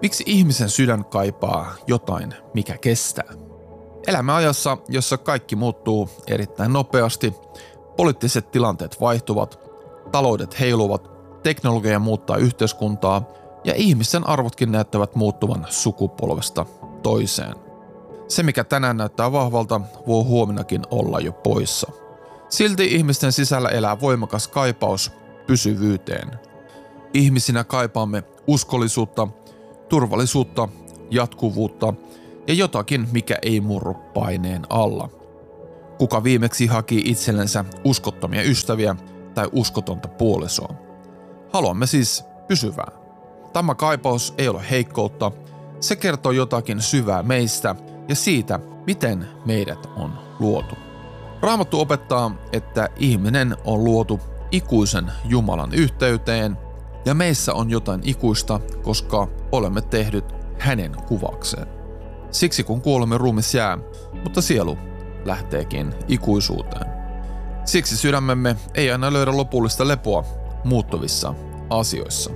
Miksi ihmisen sydän kaipaa jotain, mikä kestää? Elämme ajassa, jossa kaikki muuttuu erittäin nopeasti, poliittiset tilanteet vaihtuvat, taloudet heiluvat, teknologia muuttaa yhteiskuntaa ja ihmisten arvotkin näyttävät muuttuvan sukupolvesta toiseen. Se, mikä tänään näyttää vahvalta, voi huomennakin olla jo poissa. Silti ihmisten sisällä elää voimakas kaipaus pysyvyyteen. Ihmisinä kaipaamme uskollisuutta, turvallisuutta, jatkuvuutta ja jotakin, mikä ei murru paineen alla. Kuka viimeksi haki itsellensä uskottomia ystäviä tai uskotonta puolisoa? Haluamme siis pysyvää. Tämä kaipaus ei ole heikkoutta, se kertoo jotakin syvää meistä ja siitä, miten meidät on luotu. Raamattu opettaa, että ihminen on luotu ikuisen Jumalan yhteyteen ja meissä on jotain ikuista, koska olemme tehdyt hänen kuvakseen. Siksi kun kuolemme, ruumis jää, mutta sielu lähteekin ikuisuuteen. Siksi sydämemme ei aina löydä lopullista lepoa muuttuvissa asioissa.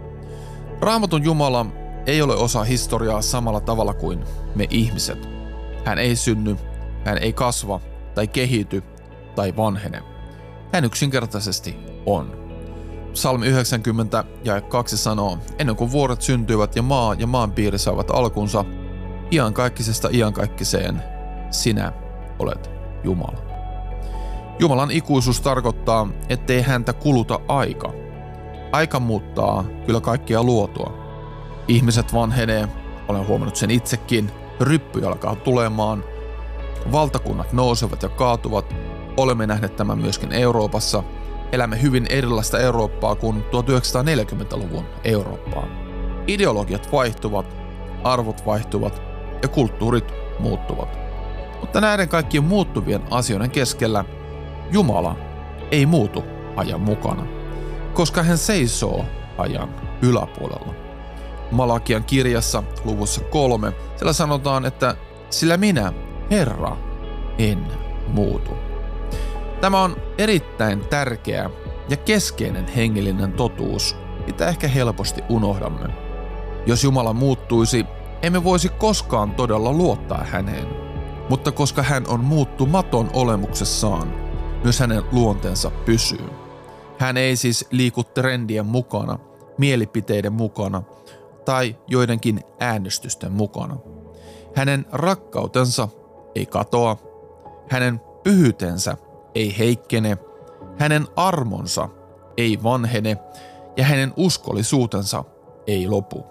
Raamatun Jumala ei ole osa historiaa samalla tavalla kuin me ihmiset. Hän ei synny, hän ei kasva tai kehity tai vanhene. Hän yksinkertaisesti on. Psalmi 90 ja 2 sanoo, ennen kuin vuoret syntyivät ja maa ja maan piiri saavat alkunsa, iankaikkisesta iankaikkiseen sinä olet Jumala. Jumalan ikuisuus tarkoittaa, ettei häntä kuluta aika. Aika muuttaa kyllä kaikkia luotua. Ihmiset vanhenee, olen huomannut sen itsekin, ryppy alkaa tulemaan, valtakunnat nousevat ja kaatuvat, olemme nähneet tämän myöskin Euroopassa, elämme hyvin erilaista Eurooppaa kuin 1940-luvun Eurooppaa. Ideologiat vaihtuvat, arvot vaihtuvat ja kulttuurit muuttuvat. Mutta näiden kaikkien muuttuvien asioiden keskellä Jumala ei muutu ajan mukana, koska hän seisoo ajan yläpuolella. Malakian kirjassa luvussa 3 siellä sanotaan, että sillä minä, Herra, en muutu. Tämä on erittäin tärkeä ja keskeinen hengellinen totuus, mitä ehkä helposti unohdamme. Jos Jumala muuttuisi, emme voisi koskaan todella luottaa häneen. Mutta koska hän on muuttumaton olemuksessaan, myös hänen luonteensa pysyy. Hän ei siis liiku trendien mukana, mielipiteiden mukana tai joidenkin äänestysten mukana. Hänen rakkautensa ei katoa, hänen pyhyytensä ei heikkene, hänen armonsa ei vanhene ja hänen uskollisuutensa ei lopu.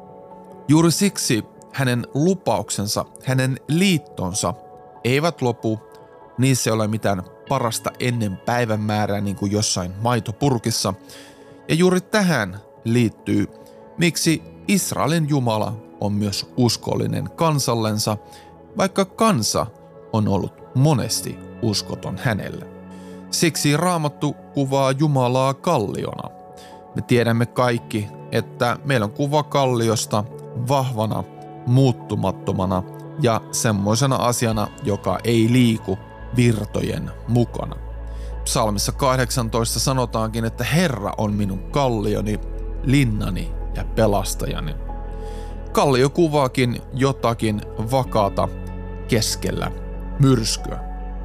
Juuri siksi hänen lupauksensa, hänen liittonsa eivät lopu, niissä ei ole mitään parasta ennen päivämäärää niin kuin jossain maitopurkissa. Ja juuri tähän liittyy, miksi Israelin Jumala on myös uskollinen kansallensa, vaikka kansa on ollut monesti uskoton hänelle. Siksi Raamattu kuvaa Jumalaa kalliona. Me tiedämme kaikki, että meillä on kuva kalliosta vahvana, muuttumattomana ja semmoisena asiana, joka ei liiku virtojen mukana. Psalmissa 18 sanotaankin, että Herra on minun kallioni, linnani ja pelastajani. Kallio kuvaakin jotakin vakaata keskellä myrskyä.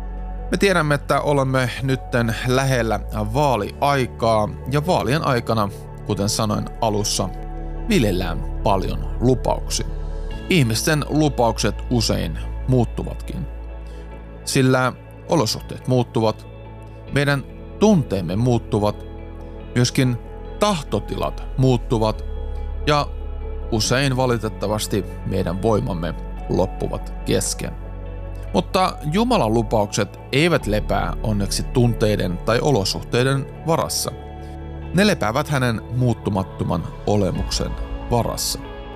Me tiedämme, että olemme nytten lähellä vaaliaikaa ja vaalien aikana, kuten sanoin alussa, viljellään paljon lupauksia. Ihmisten lupaukset usein muuttuvatkin, sillä olosuhteet muuttuvat, meidän tunteemme muuttuvat, myöskin tahtotilat muuttuvat ja usein valitettavasti meidän voimamme loppuvat kesken. Mutta Jumalan lupaukset eivät lepää onneksi tunteiden tai olosuhteiden varassa. Ne lepäävät hänen muuttumattoman olemuksen varassa.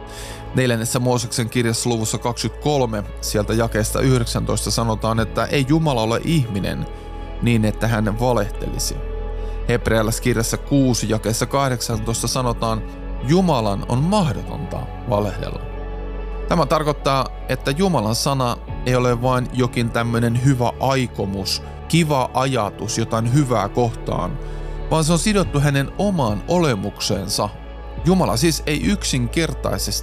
4. Mooseksen kirjassa luvussa 23, sieltä jakeesta 19 sanotaan, että ei Jumala ole ihminen niin, että hän valehtelisi. Hebrealaiskirjassa 6, jakeessa 18 sanotaan, Jumalan on mahdotonta valehdella. Tämä tarkoittaa, että Jumalan sana ei ole vain jokin tämmöinen hyvä aikomus, kiva ajatus jotain hyvää kohtaan, vaan se on sidottu hänen omaan olemukseensa. Jumala siis ei yksinkertaisesti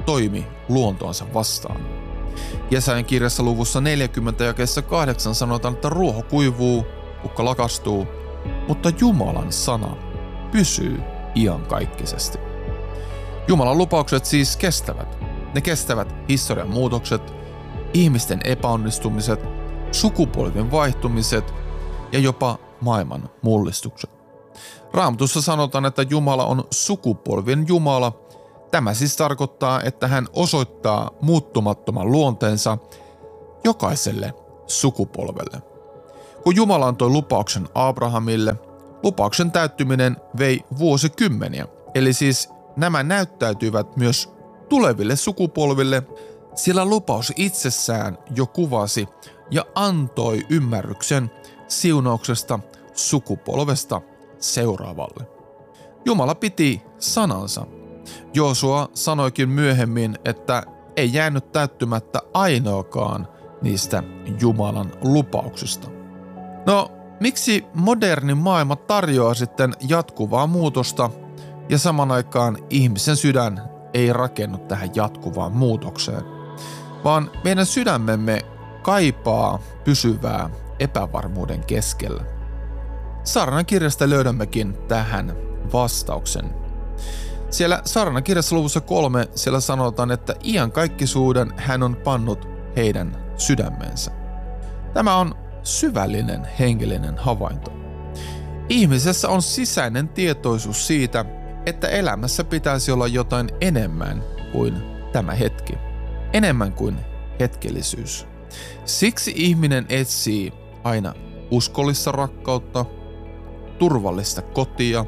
toimi luontoansa vastaan. Jesajan kirjassa luvussa 40 jakeessa 8 sanotaan, että ruoho kuivuu, kukka lakastuu, mutta Jumalan sana pysyy iankaikkisesti. Jumalan lupaukset siis kestävät. Ne kestävät historian muutokset, ihmisten epäonnistumiset, sukupolvien vaihtumiset ja jopa maailman mullistukset. Raamatussa sanotaan, että Jumala on sukupolvien Jumala. Tämä siis tarkoittaa, että hän osoittaa muuttumattoman luonteensa jokaiselle sukupolvelle. Kun Jumala antoi lupauksen Abrahamille, lupauksen täyttyminen vei vuosikymmeniä. Eli siis nämä näyttäytyivät myös tuleville sukupolville, sillä lupaus itsessään jo kuvasi ja antoi ymmärryksen siunauksesta sukupolvesta seuraavalle. Jumala piti sanansa. Joosua sanoikin myöhemmin, että ei jäänyt täyttymättä ainoakaan niistä Jumalan lupauksista. No, miksi moderni maailma tarjoaa sitten jatkuvaa muutosta ja saman aikaan ihmisen sydän ei rakennu tähän jatkuvaan muutokseen, vaan meidän sydämemme kaipaa pysyvää epävarmuuden keskellä? Saarnan kirjasta löydämmekin tähän vastauksen. Siellä Saarnan kirjassa luvussa 3 siellä sanotaan, että iankaikkisuuden hän on pannut heidän sydämensä. Tämä on syvällinen hengellinen havainto. Ihmisessä on sisäinen tietoisuus siitä, että elämässä pitäisi olla jotain enemmän kuin tämä hetki. Enemmän kuin hetkellisyys. Siksi ihminen etsii aina uskollista rakkautta, turvallista kotia,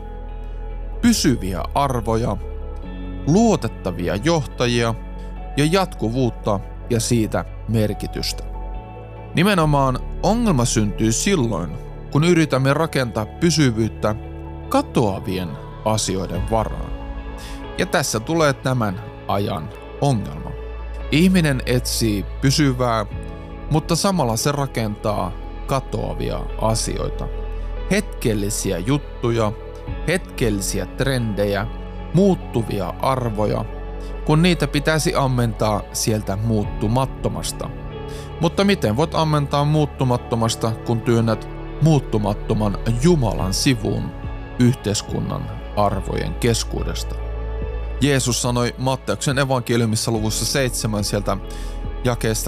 pysyviä arvoja, luotettavia johtajia ja jatkuvuutta ja siitä merkitystä. Nimenomaan ongelma syntyy silloin, kun yritämme rakentaa pysyvyyttä katoavien asioiden varaan. Ja tässä tulee tämän ajan ongelma. Ihminen etsii pysyvää, mutta samalla se rakentaa katoavia asioita. Hetkellisiä juttuja, hetkellisiä trendejä, muuttuvia arvoja, kun niitä pitäisi ammentaa sieltä muuttumattomasta. Mutta miten voit ammentaa muuttumattomasta, kun työnnät muuttumattoman Jumalan sivuun yhteiskunnan arvojen keskuudesta? Jeesus sanoi Matteuksen evankeliumissa luvussa 7 sieltä jakeesta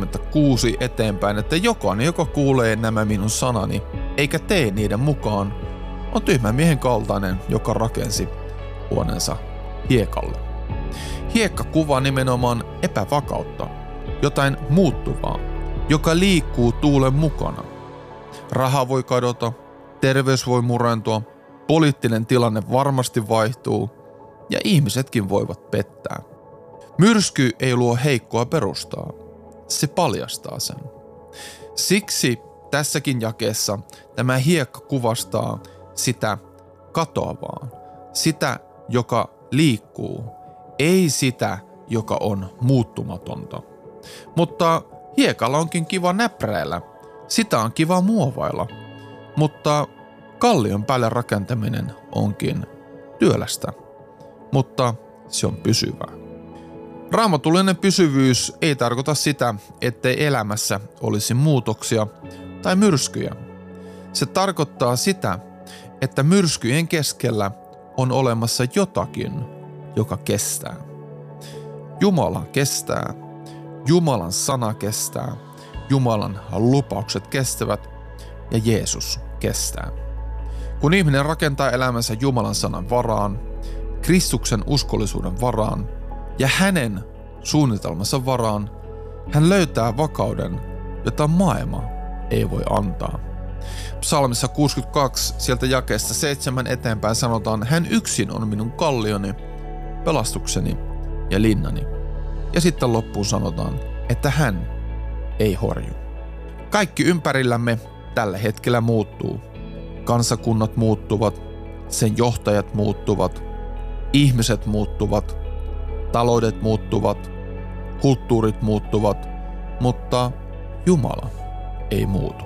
26 eteenpäin, että jokainen, joka kuulee nämä minun sanani, eikä tee niiden mukaan, on tyhmän miehen kaltainen, joka rakensi huoneensa hiekalle. Hiekka kuvaa nimenomaan epävakautta, jotain muuttuvaa, joka liikkuu tuulen mukana. Raha voi kadota, terveys voi murentua, poliittinen tilanne varmasti vaihtuu ja ihmisetkin voivat pettää. Myrsky ei luo heikkoa perustaa, se paljastaa sen. Siksi tässäkin jakeessa tämä hiekka kuvastaa sitä katoavaa, sitä, joka liikkuu, ei sitä, joka on muuttumatonta. Mutta hiekalla onkin kiva näpräillä, sitä on kiva muovailla, mutta kallion päälle rakentaminen onkin työlästä, mutta se on pysyvää. Raamatullinen pysyvyys ei tarkoita sitä, ettei elämässä olisi muutoksia tai myrskyjä. Se tarkoittaa sitä, että myrskyjen keskellä on olemassa jotakin, joka kestää. Jumala kestää, Jumalan sana kestää, Jumalan lupaukset kestävät ja Jeesus kestää. Kun ihminen rakentaa elämänsä Jumalan sanan varaan, Kristuksen uskollisuuden varaan ja hänen suunnitelmansa varaan, hän löytää vakauden, jota maailma ei voi antaa. Psalmissa 62 sieltä jakeesta 7 eteenpäin sanotaan, hän yksin on minun kallioni, pelastukseni ja linnani. Ja sitten loppuun sanotaan, että hän ei horju. Kaikki ympärillämme tällä hetkellä muuttuu. Kansakunnat muuttuvat, sen johtajat muuttuvat, ihmiset muuttuvat, taloudet muuttuvat, kulttuurit muuttuvat, mutta Jumala ei muutu.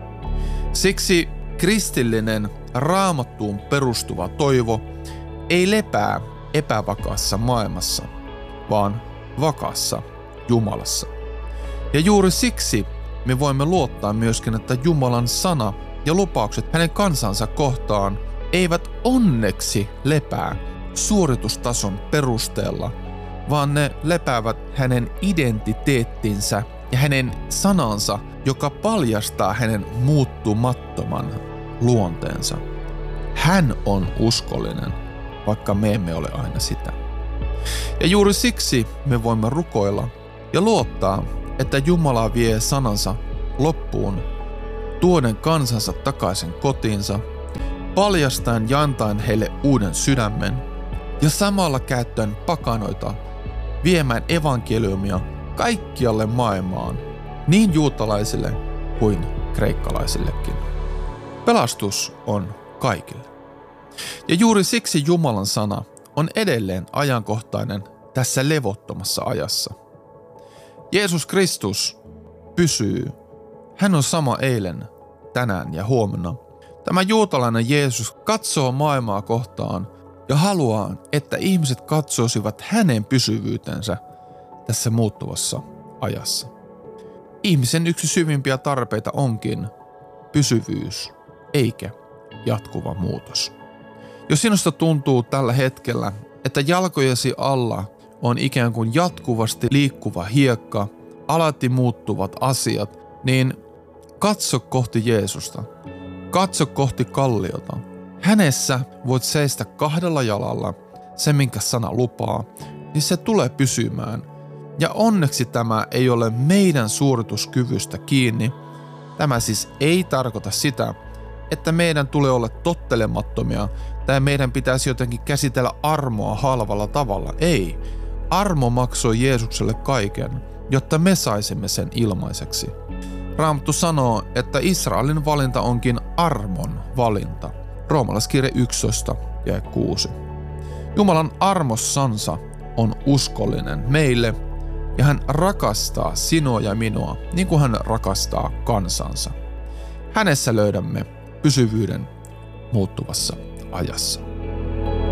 Siksi kristillinen raamattuun perustuva toivo ei lepää epävakaassa maailmassa, vaan vakaassa Jumalassa. Ja juuri siksi me voimme luottaa myöskin, että Jumalan sana ja lupaukset hänen kansansa kohtaan eivät onneksi lepää suoritustason perusteella, vaan ne lepäävät hänen identiteettinsä ja hänen sanansa, joka paljastaa hänen muuttumattoman luonteensa. Hän on uskollinen, vaikka me emme ole aina sitä. Ja juuri siksi me voimme rukoilla ja luottaa, että Jumala vie sanansa loppuun, tuoden kansansa takaisin kotiinsa, paljastaen ja antaen heille uuden sydämen ja samalla käyttäen pakanoita viemään evankeliumia kaikkialle maailmaan, niin juutalaisille kuin kreikkalaisillekin. Pelastus on kaikille. Ja juuri siksi Jumalan sana on edelleen ajankohtainen tässä levottomassa ajassa. Jeesus Kristus pysyy. Hän on sama eilen, tänään ja huomenna. Tämä juutalainen Jeesus katsoo maailmaa kohtaan ja haluaa, että ihmiset katsoisivat hänen pysyvyytensä tässä muuttuvassa ajassa. Ihmisen yksi syvimpiä tarpeita onkin pysyvyys, eikä jatkuva muutos. Jos sinusta tuntuu tällä hetkellä, että jalkojesi alla on ikään kuin jatkuvasti liikkuva hiekka, alati muuttuvat asiat, niin katso kohti Jeesusta. Katso kohti kalliota. Hänessä voit seistä kahdella jalalla, se minkä sana lupaa, niin se tulee pysymään. Ja onneksi tämä ei ole meidän suorituskyvystä kiinni. Tämä siis ei tarkoita sitä, että meidän tulee olla tottelemattomia tai meidän pitäisi jotenkin käsitellä armoa halvalla tavalla. Ei. Armo maksoi Jeesukselle kaiken, jotta me saisimme sen ilmaiseksi. Raamattu sanoo, että Israelin valinta onkin armon valinta. Roomalaiskirje 11 ja 6. Jumalan armossansa on uskollinen meille ja hän rakastaa sinua ja minua niin kuin hän rakastaa kansansa. Hänessä löydämme pysyvyyden muuttuvassa ajassa.